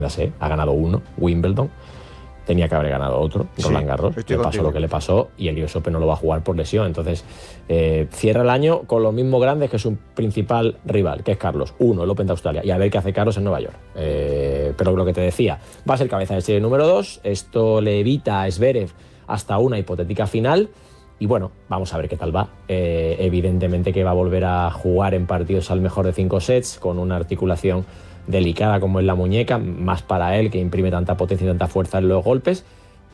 ha ganado uno, Wimbledon. Tenía que haber ganado otro, Roland Garros. Le pasó lo que le pasó y el US Open no lo va a jugar por lesión. Entonces, cierra el año con los mismos grandes que su principal rival, que es Carlos. Uno, el Open de Australia. Y a ver qué hace Carlos en Nueva York. Pero lo que te decía, va a ser cabeza de serie número 2. Esto le evita a Zverev hasta una hipotética final. Y bueno, vamos a ver qué tal va. Evidentemente que va a volver a jugar en partidos al mejor de 5 sets, con una articulación delicada como es la muñeca, más para él, que imprime tanta potencia y tanta fuerza en los golpes,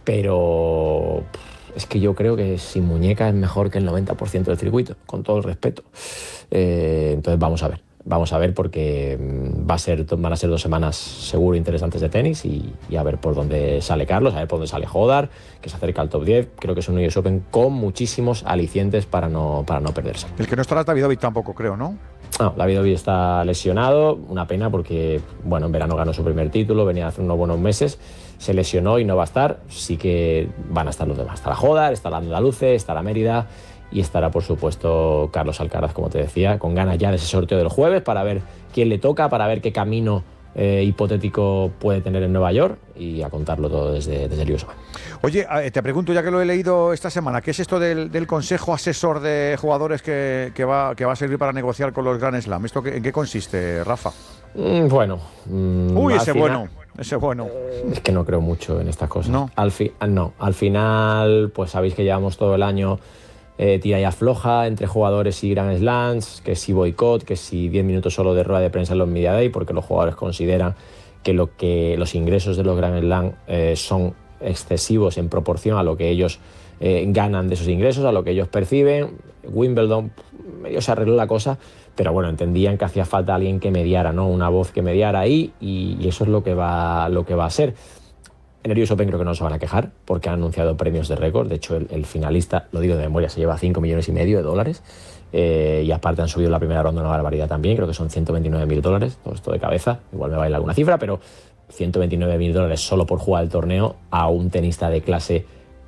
pero es que yo creo que sin muñeca es mejor que el 90% del circuito, con todo el respeto. Entonces vamos a ver porque van a ser 2 semanas seguro interesantes de tenis y a ver por dónde sale Carlos, a ver por dónde sale Hodar, que se acerca al top 10. Creo que es un US Open con muchísimos alicientes para no perderse. El que no estará es Davidovich tampoco, creo, ¿no? No, Davidovich está lesionado, una pena porque, bueno, en verano ganó su primer título, venía hace unos buenos meses, se lesionó y no va a estar. Sí que van a estar los demás. Estará Hodar, estará Andaluce, estará Mérida y estará, por supuesto, Carlos Alcaraz, como te decía, con ganas ya de ese sorteo del jueves para ver quién le toca, para ver qué camino hipotético puede tener en Nueva York y a contarlo todo desde el US Open. Oye, te pregunto, ya que lo he leído esta semana, ¿qué es esto del consejo asesor de jugadores que va a servir para negociar con los Grand Slam? ¿Esto en qué consiste, Rafa? Bueno. Ese bueno. Es que no creo mucho en estas cosas. No. Al final, pues sabéis que llevamos todo el año tira y afloja entre jugadores y Grand Slams, que si boicot, que si 10 minutos solo de rueda de prensa en los Media Day, porque los jugadores consideran que los ingresos de los Grand Slam son excesivos en proporción a lo que ellos ganan de esos ingresos, a lo que ellos perciben. Wimbledon medio se arregló la cosa, pero bueno, entendían que hacía falta alguien que mediara, ¿no? Una voz que mediara ahí, y eso es lo que va a ser. En el US Open creo que no se van a quejar porque han anunciado premios de récord. De hecho, el finalista, lo digo de memoria, se lleva $5,5 millones. Y aparte han subido la primera ronda una barbaridad también. Creo que son $129.000. Todo esto de cabeza. Igual me baila alguna cifra, pero $129.000 solo por jugar el torneo a un tenista de clase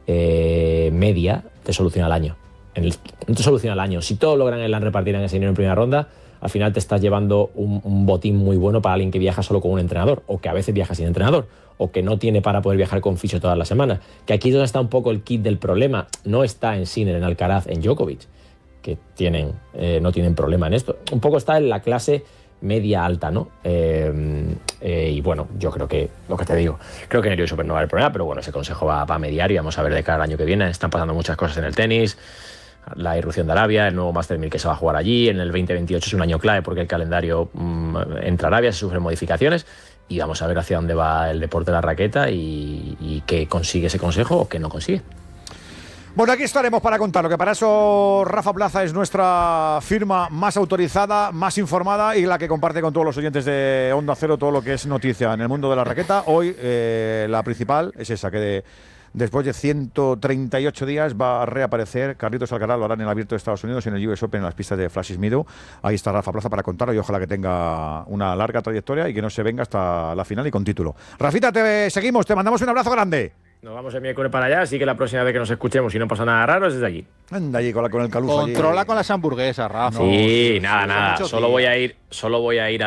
media te soluciona el año. No te soluciona el año. Si todos logran repartir ese dinero en primera ronda, al final te estás llevando un botín muy bueno para alguien que viaja solo con un entrenador, o que a veces viaja sin entrenador, o que no tiene para poder viajar con fisio todas las semanas. Que aquí es donde está un poco el kit del problema. No está en Sinner, en Alcaraz, en Djokovic, que no tienen problema en esto. Un poco está en la clase media alta, ¿no? Y bueno, yo creo que, lo que te digo, creo que en el US Open no va a haber problema, pero bueno, ese consejo va a mediar y vamos a ver de cara al año que viene. Están pasando muchas cosas en el tenis. La irrupción de Arabia, el nuevo Master 1000 que se va a jugar allí, en el 2028 es un año clave porque el calendario entra a Arabia, se sufren modificaciones y vamos a ver hacia dónde va el deporte de la raqueta y qué consigue ese consejo o qué no consigue. Bueno, aquí estaremos para contarlo, que para eso Rafa Plaza es nuestra firma más autorizada, más informada y la que comparte con todos los oyentes de Onda Cero todo lo que es noticia en el mundo de la raqueta. Hoy la principal es esa, que después de 138 días va a reaparecer Carlitos Alcaraz. Lo hará en el Abierto de Estados Unidos y en el US Open en las pistas de Flash Meadow. Ahí está Rafa Plaza para contarlo y ojalá que tenga una larga trayectoria y que no se venga hasta la final y con título. Rafita, te seguimos, te mandamos un abrazo grande. Nos vamos el miércoles para allá, así que la próxima vez que nos escuchemos y no pasa nada raro es desde allí. Anda allí con el calufo. Controla allí. Con las hamburguesas, Rafa. Sí, nada. Solo voy a ir a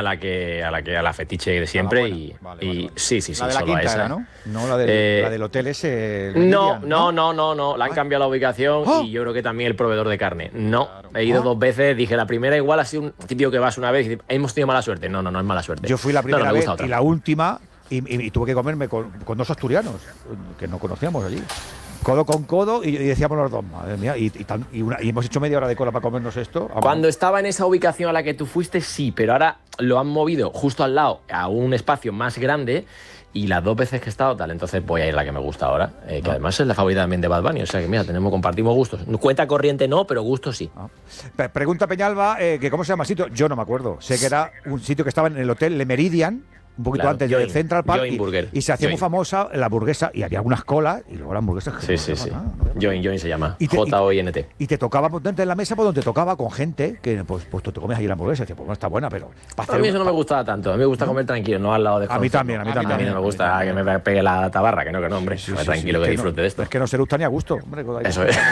la fetiche de siempre vale. Sí, la de la solo quinta a esa. era, ¿no? No, la del hotel ese. No. La han cambiado la ubicación y yo creo que también el proveedor de carne. No, he ido 2 veces. Dije, la primera igual ha sido un típico que vas una vez y dices, hemos tenido mala suerte. No es mala suerte. Yo fui la primera vez y la última y tuve que comerme con 2 asturianos que no conocíamos allí. Codo con codo y decíamos los dos, madre mía, y hemos hecho media hora de cola para comernos esto. Cuando estaba en esa ubicación a la que tú fuiste, sí, pero ahora lo han movido justo al lado a un espacio más grande y las 2 veces que he estado tal, entonces voy a ir a la que me gusta ahora, que además es la favorita también de Bad Bunny, o sea que mira, compartimos gustos. Cuenta corriente no, pero gustos sí. Pregunta Peñalba, que ¿cómo se llama el sitio? Yo no me acuerdo, sé que era un sitio que estaba en el hotel Le Meridian, un poquito antes del Central Park, y se hacía muy famosa la hamburguesa y había unas colas y luego la hamburguesa sí. Join se llama, J-O-I-N-T. Y te tocaba ponerte en la mesa por donde te tocaba con gente que pues tú te comes ahí la hamburguesa y dices, pues no está buena, pero a mí eso no me gustaba tanto, a mí me gusta comer tranquilo, no al lado de a mí también. A mí no me gusta que me pegue la tabarra, que no, hombre, tranquilo, que disfrute de esto. Es que no se gusta ni a gusto, hombre. Eso es.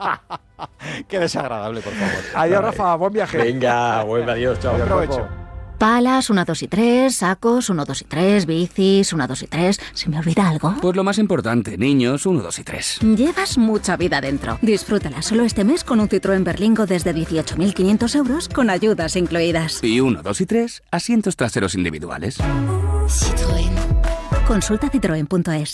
Qué desagradable, por favor. Adiós, Rafa, buen viaje. Venga, adiós, chao. Buen provecho. Palas 1, 2 y 3, sacos 1, 2 y 3, bicis 1, 2 y 3. ¿Se me olvida algo? Pues lo más importante, niños 1, 2 y 3. Llevas mucha vida dentro. Disfrútala solo este mes con un Citroën Berlingo desde 18.500 euros con ayudas incluidas. Y 1, 2 y 3, asientos traseros individuales. Citroën. Consulta citroen.es.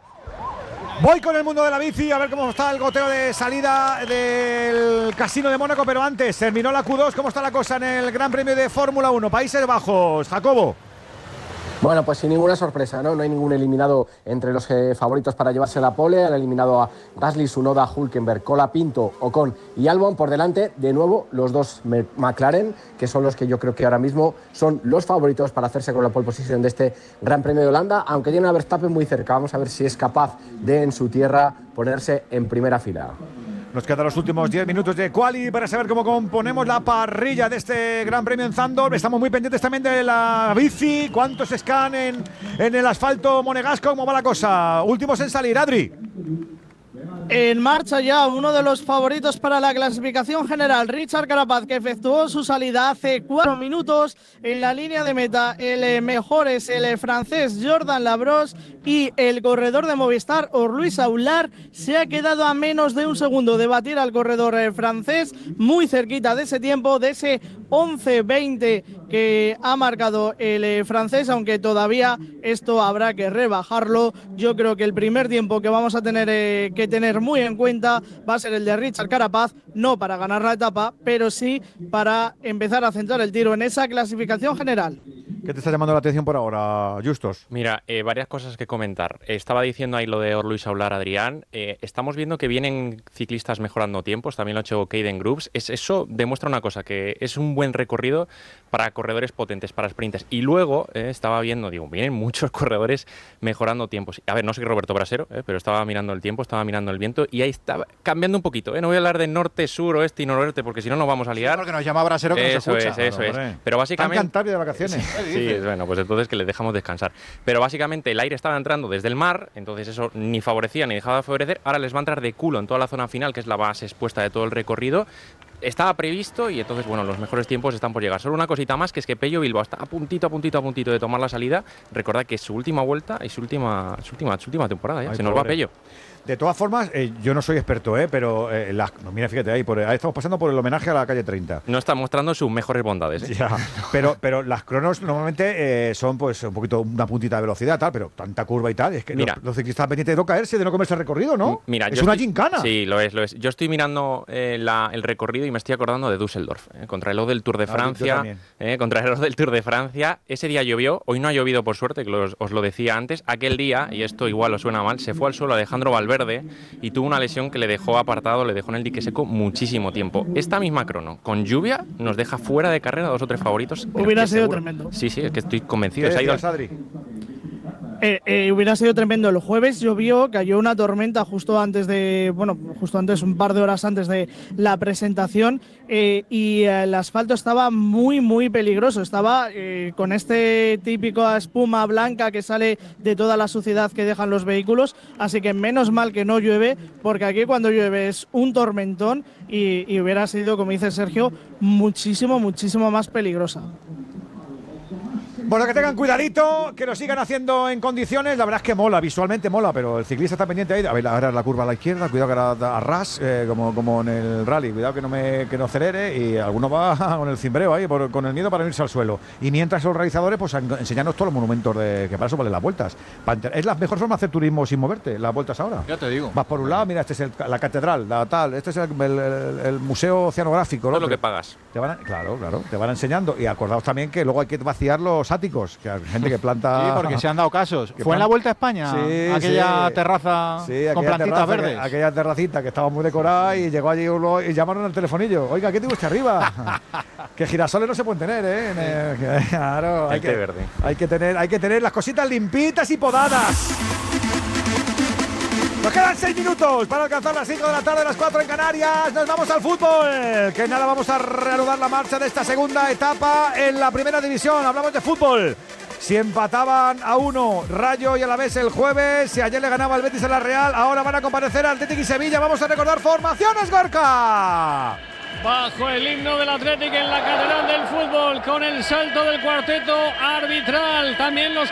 Voy con el mundo de la bici a ver cómo está el goteo de salida del Casino de Mónaco, pero antes terminó la Q2. ¿Cómo está la cosa en el Gran Premio de Fórmula 1? Países Bajos, Jacobo. Bueno, pues sin ninguna sorpresa, ¿no? No hay ningún eliminado entre los favoritos para llevarse la pole. Han eliminado a Gasly, Tsunoda, Hülkenberg, Colapinto, Ocon y Albon. Por delante, de nuevo, los dos McLaren, que son los que yo creo que ahora mismo son los favoritos para hacerse con la pole position de este Gran Premio de Holanda, aunque tiene a Verstappen muy cerca. Vamos a ver si es capaz de, en su tierra, ponerse en primera fila. Nos quedan los últimos 10 minutos de quali para saber cómo componemos la parrilla de este Gran Premio en Zandvoort. Estamos muy pendientes también de la bici. ¿Cuántos están en el asfalto monegasco? ¿Cómo va la cosa? Últimos en salir, Adri. En marcha ya uno de los favoritos para la clasificación general, Richard Carapaz, que efectuó su salida hace 4 minutos en la línea de meta. El mejor es el francés Jordan Labros y el corredor de Movistar, Orluis Aular, se ha quedado a menos de un segundo de batir al corredor francés, muy cerquita de ese tiempo, de ese 11:20 que ha marcado el francés, aunque todavía esto habrá que rebajarlo. Yo creo que el primer tiempo que vamos a tener que tener muy en cuenta va a ser el de Richard Carapaz, no para ganar la etapa, pero sí para empezar a centrar el tiro en esa clasificación general. ¿Qué te está llamando la atención por ahora, Justos? Mira, varias cosas que comentar. Estaba diciendo ahí lo de Orluis Aular, Adrián. Estamos viendo que vienen ciclistas mejorando tiempos, también lo ha hecho Caden Groups. Eso demuestra una cosa, que es un buen recorrido para corredores potentes, para sprinters. Y luego estaba viendo, vienen muchos corredores mejorando tiempos. A ver, no soy Roberto Brasero, pero estaba mirando el tiempo, estaba mirando el viento y ahí estaba cambiando un poquito. No voy a hablar de norte, sur, oeste y noroeste porque si no nos vamos a liar. Sí, porque nos llama Brasero que eso no se escucha. Eso es. Pero básicamente... ¿Está en Cantabria de vacaciones? Sí, bueno, pues entonces que les dejamos descansar. Pero básicamente el aire estaba entrando desde el mar, entonces eso ni favorecía ni dejaba de favorecer. Ahora les va a entrar de culo en toda la zona final, que es la base expuesta de todo el recorrido. Estaba previsto y entonces, bueno, los mejores tiempos están por llegar. Solo una cosita más, que es que Pello Bilbao está a puntito de tomar la salida. Recordad que es su última vuelta y su última temporada ya. Ay, se nos va Pello. De todas formas, yo no soy experto, pero mira, fíjate, ahí estamos pasando por el homenaje a la calle 30. No está mostrando sus mejores bondades. Ya, pero las cronos normalmente son pues un poquito una puntita de velocidad, tal, pero tanta curva y tal. Es que mira, los ciclistas pendientes de no caerse, de no comerse el recorrido, ¿no? Mira, es una gincana. Sí, lo es. Yo estoy mirando el recorrido y me estoy acordando de Düsseldorf, contra el del Tour de Francia. Contra el del Tour de Francia. Ese día llovió, hoy no ha llovido por suerte, que os lo decía antes. Aquel día, y esto igual os suena mal, se fue al suelo Alejandro Valverde y tuvo una lesión que le dejó apartado, le dejó en el dique seco muchísimo tiempo. Esta misma crono, con lluvia, nos deja fuera de carrera 2 o 3 favoritos. Hubiera sido tremendo. Sí, es que estoy convencido. ¿Qué decías, Adri? Hubiera sido tremendo. El jueves llovió, cayó una tormenta justo antes, un par de horas antes de la presentación y el asfalto estaba muy, muy peligroso. Estaba con este típico espuma blanca que sale de toda la suciedad que dejan los vehículos, así que menos mal que no llueve, porque aquí cuando llueve es un tormentón y hubiera sido, como dice Sergio, muchísimo, muchísimo más peligrosa. Bueno, que tengan cuidadito, que lo sigan haciendo en condiciones. La verdad es que mola, visualmente mola, pero el ciclista está pendiente ahí. A ver, ahora la curva a la izquierda, cuidado que ahora a ras, como en el rally. Cuidado que no acelere y alguno va con el cimbreo ahí, con el miedo para irse al suelo. Y mientras los realizadores, pues enseñarnos todos los monumentos que para eso valen las vueltas. Es la mejor forma de hacer turismo sin moverte, las vueltas ahora. Ya te digo. Vas por un lado, mira, este es la catedral, este es el museo oceanográfico. Todo lo que pagas. Claro, te van enseñando. Y acordaos también que luego hay que vaciar los áticos, que hay gente que planta... Sí, porque se han dado casos. ¿Fue en la Vuelta a España? Sí, aquella terraza con plantitas verdes. Aquella terracita que estaba muy decorada y llegó allí uno y llamaron al telefonillo. Oiga, ¿qué tiene usted arriba? Que girasoles no se pueden tener, ¿eh? Claro, hay que tener las cositas limpitas y podadas. Nos quedan 6 minutos para alcanzar las 5 de la tarde, las 4 en Canarias. Nos vamos al fútbol. Que nada, vamos a reanudar la marcha de esta segunda etapa en la primera división. Hablamos de fútbol. Si empataban a 1 Rayo y Alavés el jueves, si ayer le ganaba el Betis a la Real, ahora van a comparecer Atlético y Sevilla. Vamos a recordar formaciones, Gorka. bajo el himno del Athletic en la Catedral del Fútbol, con el salto del cuarteto arbitral. También los